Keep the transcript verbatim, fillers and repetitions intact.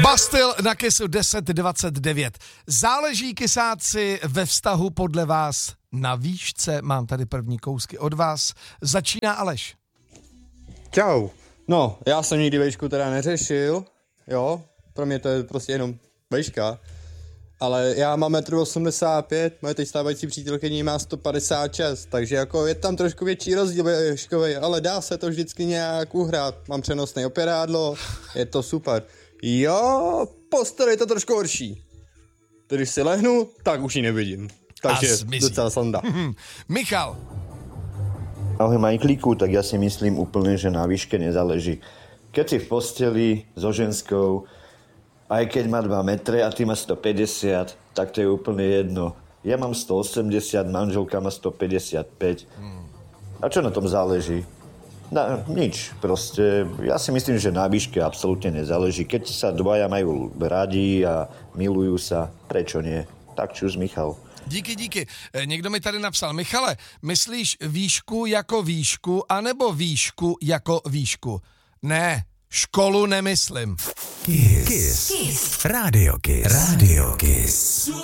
Bastille na Kissu deset dvacet devět. Záleží, kysáci, ve vztahu podle vás na výšce? Mám tady první kousky od vás. Začíná Aleš. Čau. No, já jsem nikdy vejšku teda neřešil, jo, pro mě to je prostě jenom vejška, ale já mám metr osmdesát pět, moje teď stávající přítelkyně má sto padesát šest, takže jako je tam trošku větší rozdíl vejškovej, ale dá se to vždycky nějak uhrát, mám přenosné opěrádlo, je to super. Jo, postel je to trošku horší, když si lehnu, tak už ji nevidím, takže docela sanda. Michal. Ahoj Majklíku, tak ja si myslím úplne, že na výške nezáleží. Keď si v posteli so ženskou, aj keď má dva metre a ty má sto päťdesiat, tak to je úplne jedno. Ja mám sto osemdesiat, manželka má sto päťdesiatpäť. Hmm. A čo na tom záleží? Na, nič, proste. Ja si myslím, že na výške absolútne nezáleží. Keď sa dvaja majú radi a milujú sa, prečo nie? Tak čus, Michal. Díky, díky. Někdo mi tady napsal, Michale, myslíš výšku jako výšku, anebo výšku jako výšku? Ne, školu nemyslím. Kiss. Kiss. Kiss. Radio Kiss. Radio Kiss.